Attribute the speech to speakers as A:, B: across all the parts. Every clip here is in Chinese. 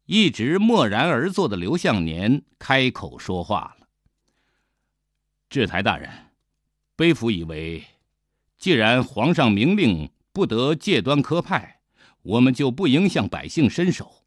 A: 一直默然而坐的刘向年开口说话了：“制台大人，卑府以为，既然皇上明令不得借端科派，我们就不应向百姓伸手。”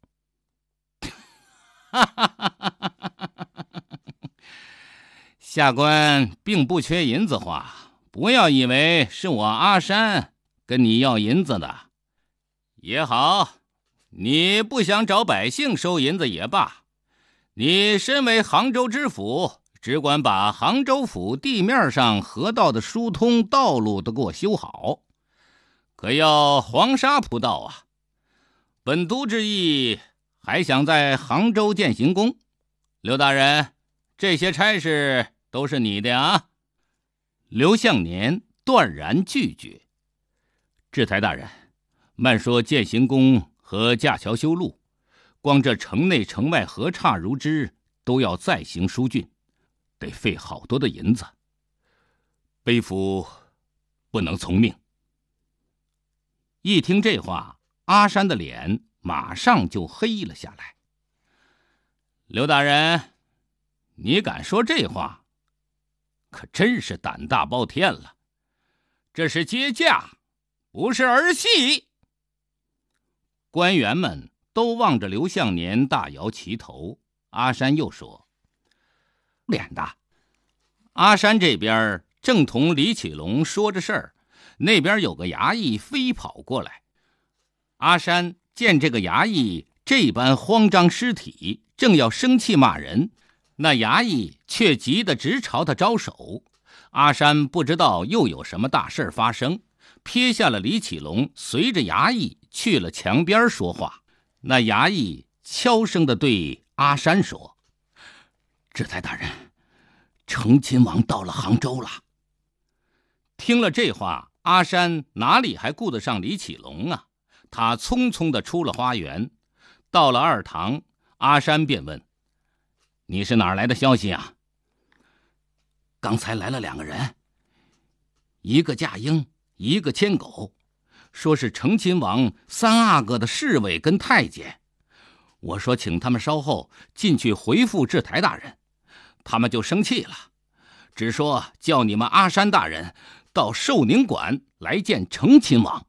A: 下官并不缺银子花，不要以为是我阿山跟你要银子的。也好，你不想找百姓收银子也罢，你身为杭州知府，只管把杭州府地面上河道的疏通道路都给我修好，可要黄沙铺道啊！本督之意还想在杭州建行宫。刘大人，这些差事都是你的啊！刘向年断然拒绝。制台大人，慢说建行宫和架桥修路，光这城内城外河岔如织，都要再行疏浚，得费好多的银子。卑府不能从命。一听这话，阿山的脸马上就黑了下来。刘大人，你敢说这话，可真是胆大包天了。这是接驾，不是儿戏。官员们都望着刘向年大摇其头。阿山又说：“脸的。”阿山这边正同李启龙说着事儿，那边有个衙役飞跑过来。阿山见这个衙役这般慌张失体，正要生气骂人，那衙役却急得直朝他招手。阿山不知道又有什么大事发生，撇下了李启龙，随着衙役去了墙边说话。那衙役悄声地对阿山说：“制台大人，成亲王到了杭州了。”听了这话，阿山哪里还顾得上李启龙啊？他匆匆地出了花园，到了二堂，阿山便问：“你是哪儿来的消息啊？”“刚才来了2个人，一个驾鹰，一个牵狗，说是成亲王3阿哥的侍卫跟太监。我说请他们稍后进去回复制台大人，他们就生气了，只说叫你们阿山大人到寿宁馆来见成亲王。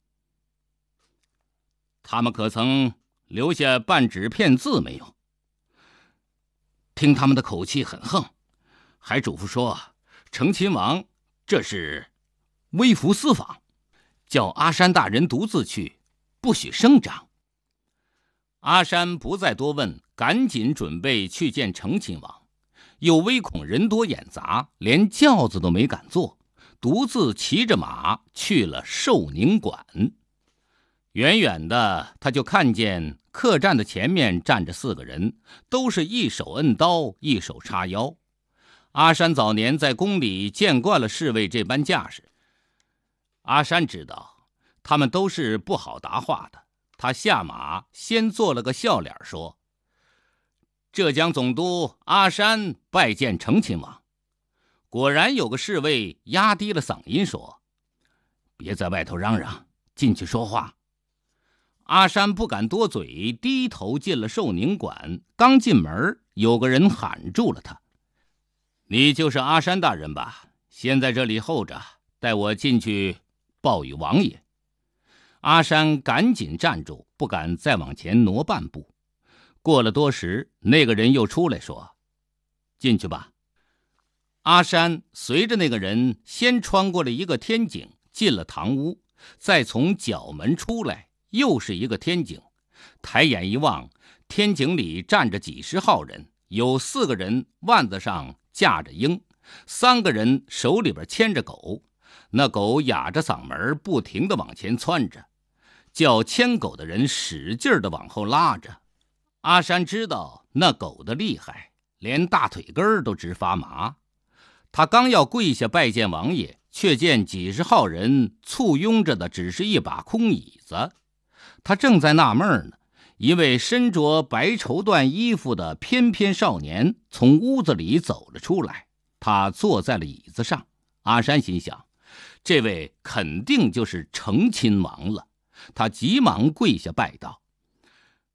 A: 他们可曾留下半纸片字没有？听他们的口气很横，还嘱咐说成亲王这是微服私访，叫阿山大人独自去，不许声张。”阿山不再多问，赶紧准备去见成亲王，又唯恐人多眼杂，连轿子都没敢坐，独自骑着马去了寿宁馆。远远的他就看见客栈的前面站着4个人，都是一手摁刀，一手叉腰。阿山早年在宫里见惯了侍卫这般架势，阿山知道他们都是不好答话的。他下马先做了个笑脸，说：“浙江总督阿山拜见成亲王。”果然有个侍卫压低了嗓音说：“别在外头嚷嚷，进去说话。”阿山不敢多嘴，低头进了寿宁馆。刚进门，有个人喊住了他：“你就是阿山大人吧？先在这里候着，带我进去报与王爷。”阿山赶紧站住，不敢再往前挪半步。过了多时，那个人又出来说：“进去吧。”阿山随着那个人先穿过了一个天井，进了堂屋，再从角门出来，又是一个天井。抬眼一望，天井里站着几十号人，有4个人腕子上架着鹰，3个人手里边牵着狗，那狗哑着嗓门不停地往前窜着，叫牵狗的人使劲地往后拉着。阿山知道那狗的厉害，连大腿根都直发麻。他刚要跪下拜见王爷，却见几十号人簇拥着的只是一把空椅子。他正在纳闷呢，一位身着白绸缎衣服的翩翩少年从屋子里走了出来，他坐在了椅子上。阿山心想，这位肯定就是成亲王了。他急忙跪下拜道：“